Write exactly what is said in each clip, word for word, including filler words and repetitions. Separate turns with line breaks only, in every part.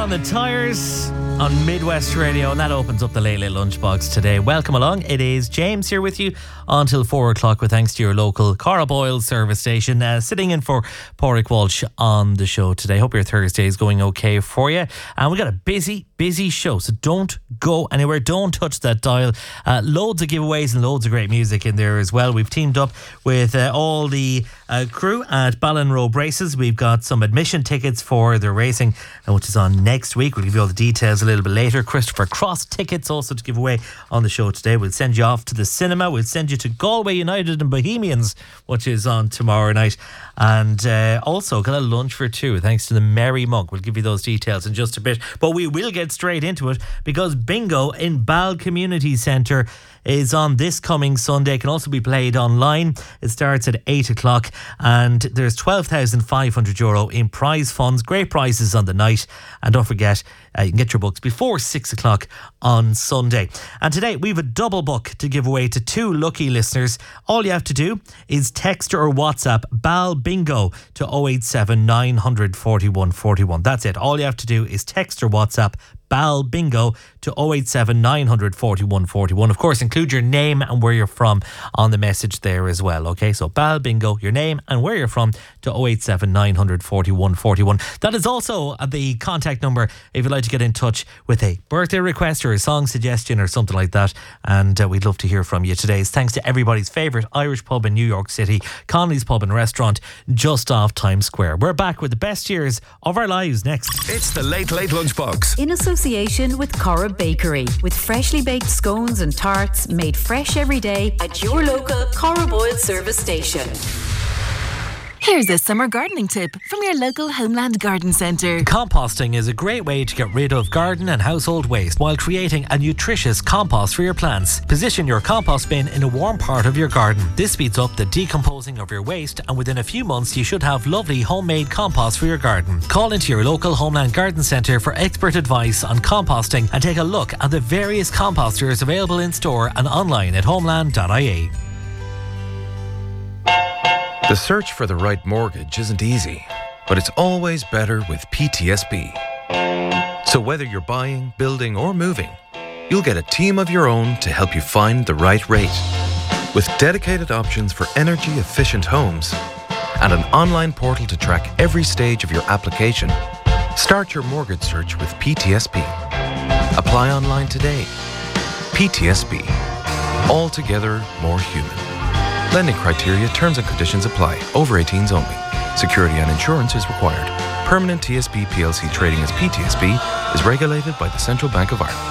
on the Tyres on Midwest Radio, and that opens up the Late Late Lunchbox today. Welcome along. It is James here with you until four o'clock with thanks to your local Cara Boyle service station. Uh, sitting in for Pádraig Walsh on the show today. Hope your Thursday is going okay for you. And we got a busy, busy show, so don't go anywhere. Don't touch that dial. Uh, loads of giveaways and loads of great music in there as well. We've teamed up with uh, all the uh, crew at Ballinrobe Races. We've got some admission tickets for the racing, uh, which is on next week. We'll give you all the details a little bit later. Christopher Cross tickets also to give away on the show today. We'll send you off to the cinema. We'll send you to Galway United and Bohemians, which is on tomorrow night. And uh, also got a lunch for two thanks to the Merry Monk. We'll give you those details in just a bit, but we will get straight into it because bingo in Bal Community Centre is on this coming Sunday. It can also be played online. It starts at eight o'clock and there's twelve thousand five hundred euro in prize funds. Great prizes on the night. And don't forget, uh, you can get your books before six o'clock on Sunday. And today we have a double book to give away to two lucky listeners. All you have to do is text or WhatsApp Bal Bingo to oh eight seven nine hundred forty-one forty-one. That's it. All you have to do is text or WhatsApp Bal Bingo to oh eight seven nine hundred forty-one forty-one. Of course, include your name and where you're from on the message there as well. Okay, so Bal Bingo, your name and where you're from to oh eight seven nine hundred forty-one forty-one. That is also the contact number if you'd like to get in touch with a birthday request or a song suggestion or something like that. And uh, we'd love to hear from you today. It's thanks to everybody's favourite Irish pub in New York City, Connolly's Pub and Restaurant, just off Times Square. We're back with the best years of our lives next.
It's the Late Late Lunchbox.
In association with Cara Bakery, with freshly baked scones and tarts made fresh every day at your local Cara Boyle service station.
Here's a summer gardening tip from your local Homeland Garden Centre.
Composting is a great way to get rid of garden and household waste while creating a nutritious compost for your plants. Position your compost bin in a warm part of your garden. This speeds up the decomposing of your waste, and within a few months you should have lovely homemade compost for your garden. Call into your local Homeland Garden Centre for expert advice on composting and take a look at the various composters available in store and online at homeland dot I E.
The search for the right mortgage isn't easy, but it's always better with P T S B. So whether you're buying, building or moving, you'll get a team of your own to help you find the right rate. With dedicated options for energy-efficient homes and an online portal to track every stage of your application, start your mortgage search with P T S B. Apply online today. P T S B. Altogether more human. Lending criteria, terms and conditions apply. Over eighteens only. Security and insurance is required. Permanent T S B P L C trading as P T S B is regulated by the Central Bank of Ireland.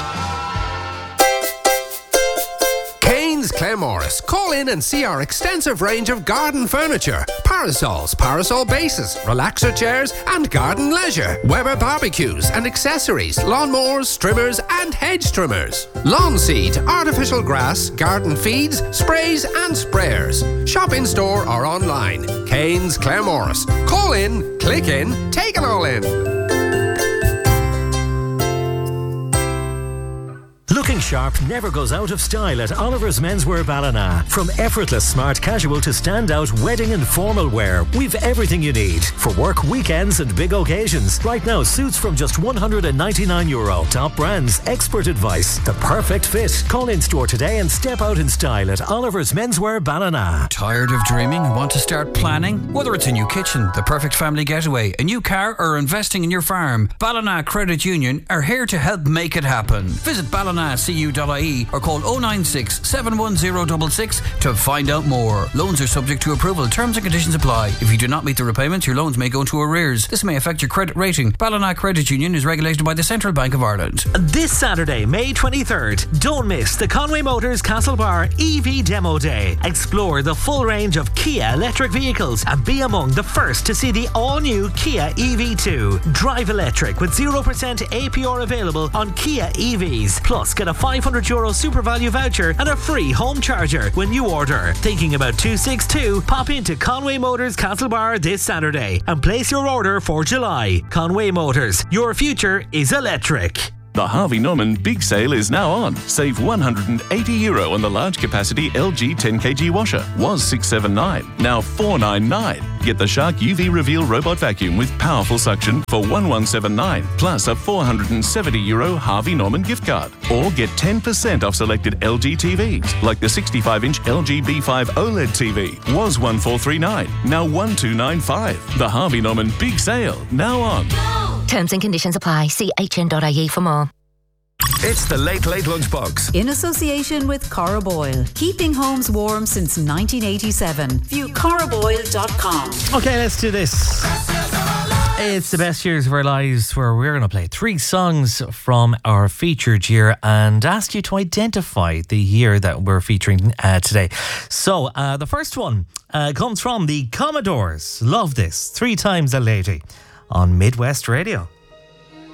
Kane's Claremorris. Call in and see our extensive range of garden furniture. Parasols, parasol bases, relaxer chairs and garden leisure. Weber barbecues and accessories, lawnmowers, trimmers and hedge trimmers. Lawn seed, artificial grass, garden feeds, sprays and sprayers. Shop in store or online. Kane's Claremorris. Call in, click in, take it all in.
Looking sharp never goes out of style at Oliver's Menswear Ballina. From effortless smart casual to standout wedding and formal wear, we've everything you need for work, weekends and big occasions. Right now, suits from just one hundred ninety-nine euro. Top brands, expert advice, the perfect fit. Call in store today and step out in style at Oliver's Menswear Ballina.
Tired of dreaming and want to start planning? Whether it's a new kitchen, the perfect family getaway, a new car or investing in your farm, Ballina Credit Union are here to help make it happen. Visit Ballina C U dot I E or call oh nine six, seven one zero six six to find out more. Loans are subject to approval. Terms and conditions apply. If you do not meet the repayments, your loans may go into arrears. This may affect your credit rating. Ballina Credit Union is regulated by the Central Bank of Ireland.
This Saturday, May twenty-third, don't miss the Conway Motors Castlebar E V Demo Day. Explore the full range of Kia electric vehicles and be among the first to see the all-new Kia E V two. Drive electric with zero percent A P R available on Kia E Vs. Plus, get a five hundred euro super value voucher and a free home charger when you order. Thinking about two sixty-two? Pop into Conway Motors Castlebar this Saturday and place your order for July. Conway Motors, your future is electric.
The Harvey Norman Big Sale is now on. Save one hundred eighty euro on the large capacity L G ten kilogram washer. Was six seventy-nine, now four ninety-nine. Get the Shark U V Reveal Robot Vacuum with powerful suction for one one seven nine, plus a four hundred seventy euro Harvey Norman gift card. Or get ten percent off selected L G T Vs, like the sixty-five inch L G B five OLED T V. Was one four three nine, now one two nine five. The Harvey Norman Big Sale, now on.
Terms and conditions apply. See h n dot i e for more.
It's the Late Late Lunchbox.
In association with Cora Boyle. Keeping homes warm since nineteen eighty-seven. View cora boyle dot com.
Okay, let's do this. It's the best years of our lives, where we're going to play three songs from our featured year and ask you to identify the year that we're featuring uh, today. So uh, the first one uh, comes from the Commodores. Love this. Three Times a Lady on Midwest Radio.